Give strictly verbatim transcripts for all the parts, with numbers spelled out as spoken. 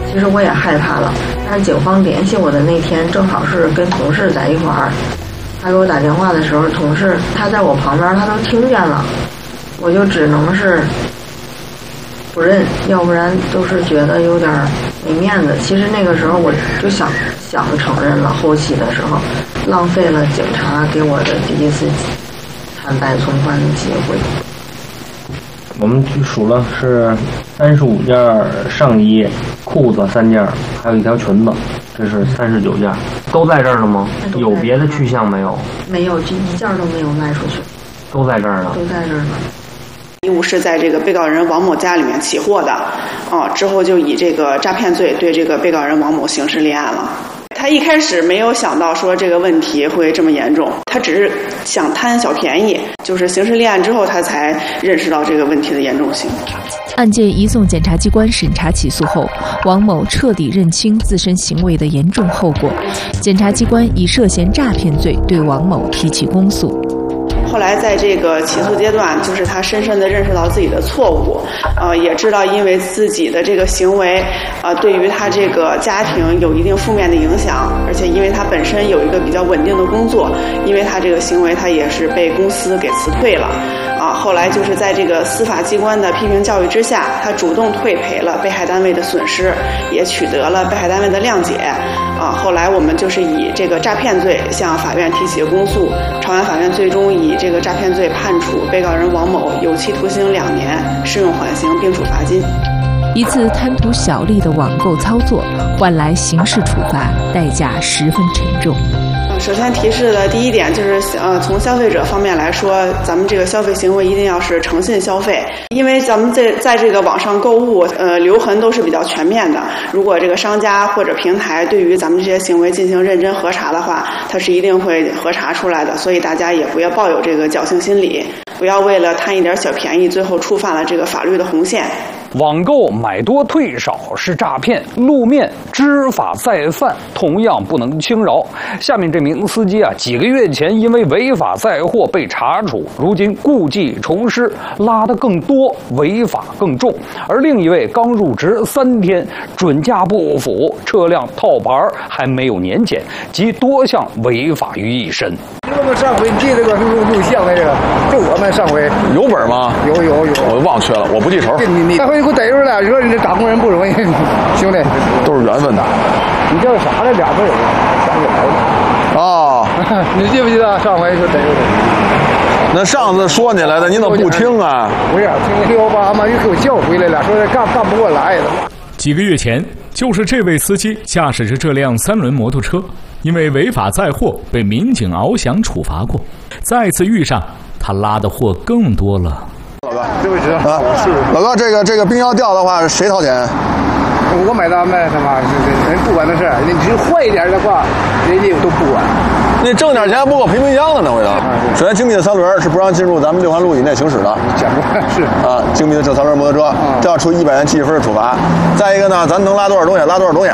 其实我也害怕了，但是警方联系我的那天正好是跟同事在一块儿，他给我打电话的时候，同事他在我旁边，他都听见了，我就只能是不认，要不然就是觉得有点没面子。其实那个时候我就想想承认了，后期的时候浪费了警察给我的第一次坦白从宽的机会。 我们去数了是三十五件上衣、裤子三件，还有一条裙子，这是三十九件，都在这儿了吗？有别的去向没有？ 没有，就一件都没有卖出去。 都在这儿呢。 都在这儿呢。 衣物是在这个被告人王某家里面起获的，啊，之后就以这个诈骗罪对这个被告人王某刑事立案了。他一开始没有想到说这个问题会这么严重，他只是想贪小便宜，就是刑事立案之后他才认识到这个问题的严重性。 案件移送检察机关审查起诉后，王某彻底认清自身行为的严重后果，检察机关以涉嫌诈骗罪对王某提起公诉。 后来在这个起诉阶段，就是他深深地认识到自己的错误，呃，也知道因为自己的这个行为，呃，对于他这个家庭有一定负面的影响，而且因为他本身有一个比较稳定的工作，因为他这个行为，他也是被公司给辞退了，啊，后来就是在这个司法机关的批评教育之下，他主动退赔了被害单位的损失，也取得了被害单位的谅解，啊，后来我们就是以这个诈骗罪向法院提起公诉，朝阳法院最终以这个诈骗罪判处被告人王某有期徒刑两年，适用缓刑并处罚金。 一次贪图小利的网购操作，换来刑事处罚，代价十分沉重。 首先提示的第一点就是，呃，从消费者方面来说，咱们这个消费行为一定要是诚信消费，因为咱们在在这个网上购物，呃，留痕都是比较全面的。如果这个商家或者平台对于咱们这些行为进行认真核查的话，它是一定会核查出来的。所以大家也不要抱有这个侥幸心理，不要为了贪一点小便宜，最后触犯了这个法律的红线。 网购买多退少是诈骗，路面知法再犯，同样不能轻饶。下面这名司机啊，几个月前因为违法载货被查处，如今故技重施，拉得更多，违法更重。而另一位刚入职三天，准驾不符，车辆套牌还没有年检，集多项违法于一身。 我们上回记这个录录像那个，就我们上回有本吗？ 有有有， 我忘去了，我不记仇。 你你上回给我逮着了，你说你这打工人不容易，兄弟， 都是缘分的。 你叫啥来？俩字儿，想起来了。 哦， 你记不记得上回就逮着的？ 那上次说你来的，你怎么不听啊？ 不是，听六八妈又给我叫回来了，说这干干不过来了。 几个月前，就是这位司机驾驶着这辆三轮摩托车，因为违法载货被民警翱翔处罚过。再次遇上，他拉的货更多了。 老哥，对不起啊，是老哥，这个这个冰要掉的话，谁掏钱？ 我买单呗，他妈，人不管的事儿，你只坏一点的话，人家都不管。 你挣点钱不够赔冰箱的呢，回头。首先，精密的三轮是不让进入咱们六环路以内行驶的。 讲过是啊，精密的这三轮摩托车，这要处一百元记忆分的处罚。再一个呢，咱能拉多少东西拉多少东西，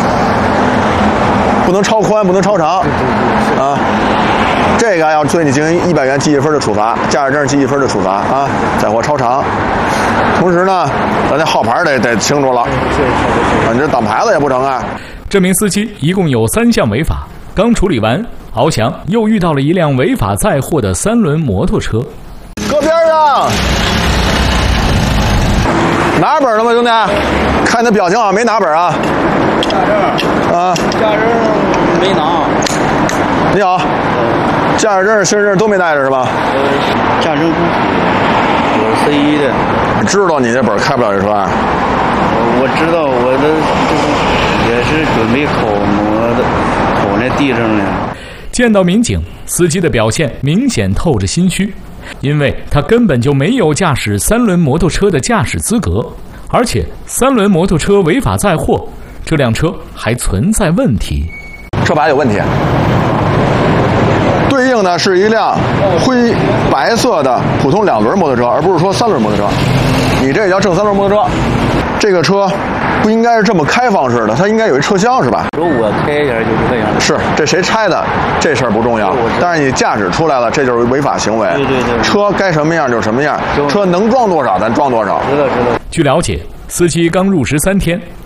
不能超宽，不能超长啊。这个要对你进行一百元记忆分的处罚，驾驶证记忆分的处罚啊，载货超长。同时呢，咱这号牌得得清楚了，啊，你这挡牌子也不成啊。 这名司机一共有三项违法，刚处理完，翱翔又遇到了一辆违法载货的三轮摩托车。 搁边上，拿本了吗，兄弟？看你的表情啊，没拿本啊。 驾证啊， 驾证没拿。 你好，驾驶证、身份证都没带着是吧？ 呃，驾证不符，我是 C 一的。 知道你这本开不了这车啊？ 我我知道，我的也是准备考摩的，考那地证呢。 见到民警，司机的表现明显透着心虚，因为他根本就没有驾驶三轮摩托车的驾驶资格，而且三轮摩托车违法载货，这辆车还存在问题。 车牌有问题。对应的是一辆灰白色的普通两轮摩托车，而不是说三轮摩托车。你这也叫正三轮摩托车，这个车不应该是这么开放式的，它应该有一车厢是吧？ 说我开一下就是这样。 是，这谁拆的这事儿不重要，但是你驾驶出来了，这就是违法行为。 对对对。 车该什么样就什么样，车能装多少咱装多少。 知道知道。 据了解，司机刚入职三天，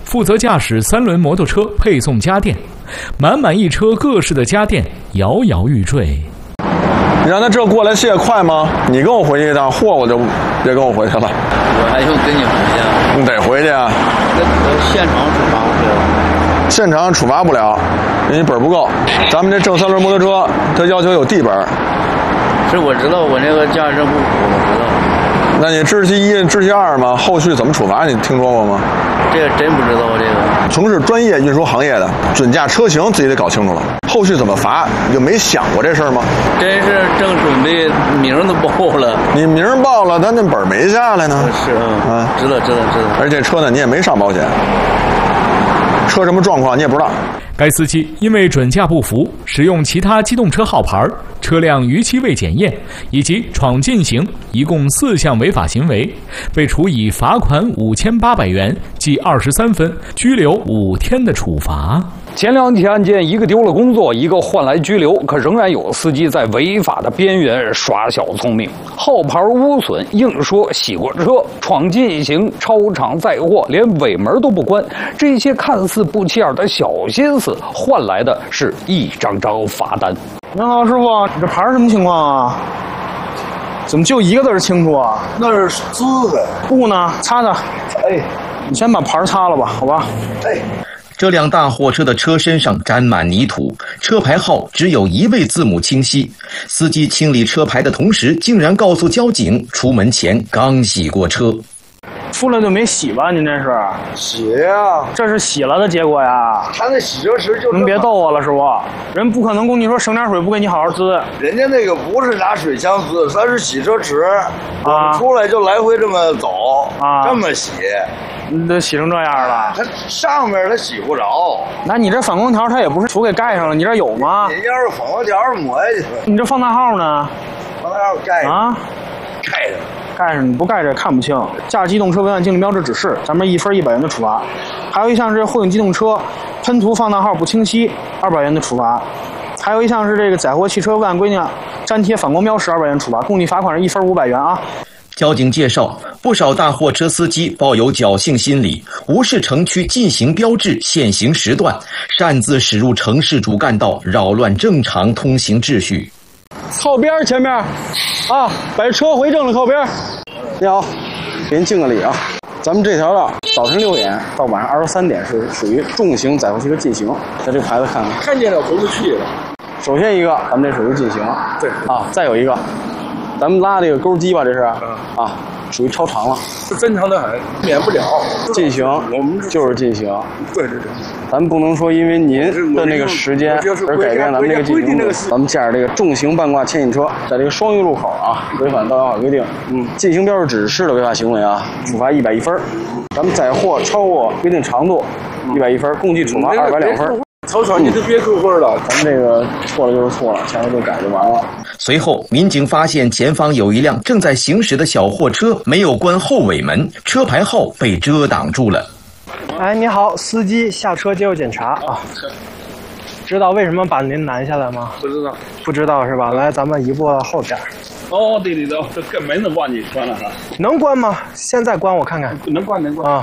负责驾驶三轮摩托车配送家电，满满一车各式的家电摇摇欲坠。 你让他这过来卸快吗？你跟我回去一趟，货我就别跟我回去了。 我还用跟你回去啊？ 你得回去啊。 那现场处罚不了。 现场处罚不了，因为本不够。咱们这正三轮摩托车，它要求有地本。 是我知道，我那个驾驶证不符，我知道。 那你知悉一、知悉二吗？后续怎么处罚？你听说过吗？ 这个真不知道这个。 从事专业运输行业的，准驾车型自己得搞清楚了。后续怎么罚，你就没想过这事儿吗？ 真是正准备名都报了， 你名报了，但那本没下来呢。 是嗯啊，知道知道知道。 而且这车呢，你也没上保险，车什么状况你也不知道。 该司机因为准驾不符、使用其他机动车号牌、车辆逾期未检验以及闯禁行，一共四项违法行为，被处以罚款五千八百元、记二十三分、拘留五天的处罚。 前两起案件，一个丢了工作，一个换来拘留，可仍然有司机在违法的边缘耍小聪明，号牌污损，硬说洗过车，闯禁行，超场载货，连尾门都不关。这些看似不起眼的小心思，换来的是一张张罚单。 您好，师傅，你这牌什么情况啊？怎么就一个字清楚啊？ 那是字的。 布呢？擦擦。 哎， 你先把牌擦了吧，好吧？ 哎。 这辆大货车的车身上沾满泥土，车牌号只有一位字母清晰。司机清理车牌的同时，竟然告诉交警，出门前刚洗过车。 出来就没洗吧？您这是洗呀？ 这是洗了的结果呀。 他那洗车时就您别逗我了，师傅，人不可能跟你说省点水不给你好好滋。 人家那个不是拿水枪滋，他是洗车池啊， 出来就来回这么走啊， 这么洗。 你都洗成这样了， 它上面它洗不着。 那你这反光条它也不是涂给盖上了，你这有吗？ 你要是反光条抹下去。 你这放大号呢？ 放大号盖上啊， 盖上。 盖上你不盖着看不清。驾驶机动车违反禁令标志指示，咱们一分一百元的处罚。还有一项是货运机动车喷涂放大号不清晰，二百元的处罚。还有一项是这个载货汽车未按规定粘贴反光标识，二百元处罚，共计罚款是一分五百元啊。 交警介绍，不少大货车司机抱有侥幸心理，无视城区禁行标志、限行时段，擅自驶入城市主干道，扰乱正常通行秩序。 靠边前面，啊，把车回正了，靠边。你好，给您敬个礼啊。咱们这条道早晨六点到晚上二十三点是属于重型载货汽车禁行，在这个牌子看看， 看见了回不去了。 首先一个，咱们这属于禁行， 对啊，再有一个。咱们拉这个钩机吧，这是、嗯、啊，属于超长了， 是正常的很，免不了。 禁行，我们就是禁行。 对对对， 咱们不能说因为您的那个时间而改变咱们这个禁行度。咱们驾驶这个重型半挂牵引车，在这个双鱼路口啊，违反道路法规定，嗯，禁行标志指示的违法行为啊，处罚一百一分。咱们载货超过规定长度，一百一分，共计处罚二百两分。 超长你就别扣分了， 咱们这个错了就是错了，下回就改就完了。 随后，民警发现前方有一辆正在行驶的小货车没有关后尾门，车牌号被遮挡住了。 哎，你好，司机，下车接受检查啊。知道为什么把您拦下来吗？ 不知道， 不知道是吧？来，咱们移步到后边。 哦，对对对，这根门子忘记关了哈。 能关吗？现在关我看看。 能关能关啊。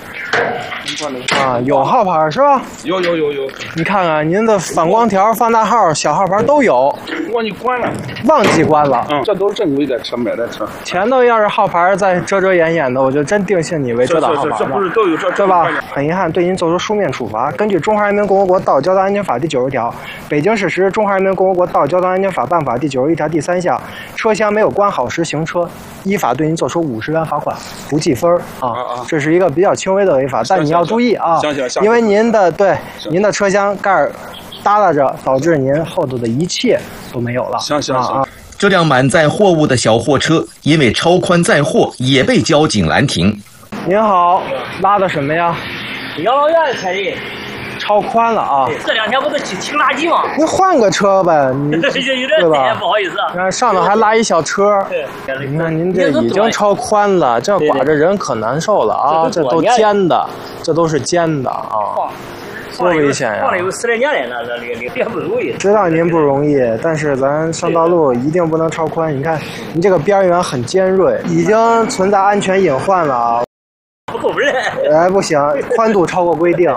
啊，有号牌是吧？ 有有有有。 你看看您的反光条、放大号、小号牌都有。 忘记关了， 忘记关了。 嗯，这都是正规的车买的车。 前头要是号牌再遮遮掩掩的，我就真定性你为遮挡号牌了。 这不是都有这对吧？很遗憾，对您作出书面处罚。根据《中华人民共和国道路交通安全法》第九十条，北京市实施《中华人民共和国道路交通安全法办法》第九十一条第三项，车厢没有关好时行车，依法对您作出五十元罚款，不记分啊。这是一个比较轻微的违法，但你要注意啊，因为您的对您的车厢盖耷拉着，导致您后头的一切都没有了。 行行行。 这辆满载货物的小货车因为超宽载货，也被交警拦停。 您好，拉的什么呀？ 养老院车里。 超宽了啊！ 这两天不是清垃圾吗？ 你换个车呗，你对吧？ 不好意思啊。 然后上头还拉一小车，你看您这已经超宽了，这刮着人可难受了啊！这都尖的，这都是尖的啊，多危险呀！ 放了有十来年了，这里里也不容易。 知道您不容易，但是咱上道路一定不能超宽。你看，您这个边缘很尖锐，已经存在安全隐患了啊！ 不够分哎，不行，宽度超过规定。